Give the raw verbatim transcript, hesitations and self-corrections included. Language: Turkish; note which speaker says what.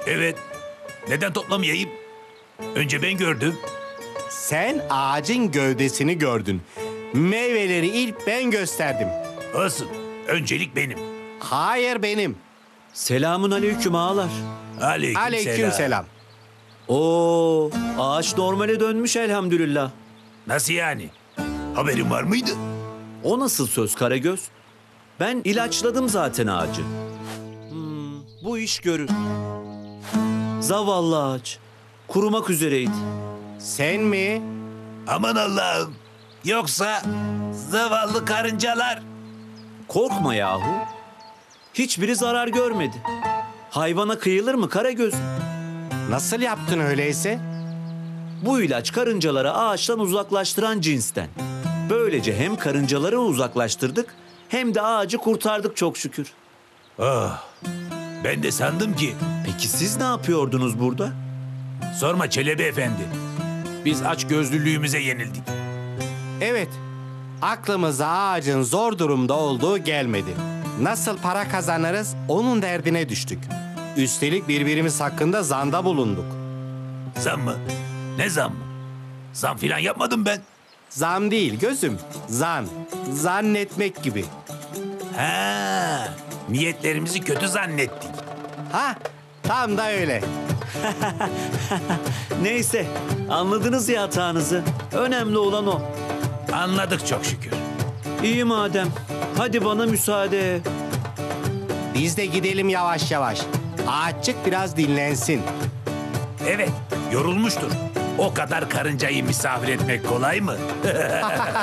Speaker 1: Evet. Neden toplamayayım? Önce ben gördüm.
Speaker 2: Sen ağacın gövdesini gördün. Meyveleri ilk ben gösterdim.
Speaker 1: Olsun. Öncelik benim.
Speaker 2: Hayır benim.
Speaker 3: Selamun aleyküm ağalar.
Speaker 1: Aleyküm,
Speaker 2: Aleyküm
Speaker 1: selam.
Speaker 2: selam.
Speaker 3: Oo, ağaç normale dönmüş elhamdülillah.
Speaker 1: Nasıl yani? Haberin var mıydı?
Speaker 3: O nasıl söz Karagöz? Ben ilaçladım zaten ağacı. Hmm, bu iş görür. Zavallı ağaç. Kurumak üzereydi.
Speaker 2: Sen mi?
Speaker 1: Aman Allah'ım. Yoksa zavallı karıncalar.
Speaker 3: Korkma yahu. Hiçbiri zarar görmedi. Hayvana kıyılır mı Karagöz?
Speaker 2: Nasıl yaptın öyleyse?
Speaker 3: Bu ilaç karıncaları ağaçtan uzaklaştıran cinsten. Böylece hem karıncaları uzaklaştırdık hem de ağacı kurtardık çok şükür.
Speaker 1: Ah, ben de sandım ki.
Speaker 3: Peki siz ne yapıyordunuz burada?
Speaker 1: Sorma Çelebi Efendi. Biz aç gözlülüğümüze yenildik.
Speaker 2: Evet. Aklımıza ağacın zor durumda olduğu gelmedi. Nasıl para kazanırız onun derdine düştük. Üstelik birbirimiz hakkında zanda bulunduk.
Speaker 1: Zam mı? Ne zam mı? Zam filan yapmadım ben.
Speaker 2: Zam değil gözüm, zan. Zannetmek gibi.
Speaker 1: Ha, niyetlerimizi kötü zannettik.
Speaker 2: Ha, tam da öyle.
Speaker 3: Neyse, anladınız ya hatanızı. Önemli olan o.
Speaker 1: Anladık çok şükür.
Speaker 3: İyi madem. Hadi bana müsaade.
Speaker 2: Biz de gidelim yavaş yavaş. Ağaççık biraz dinlensin.
Speaker 1: Evet, yorulmuştur. O kadar karıncayı misafir etmek kolay mı?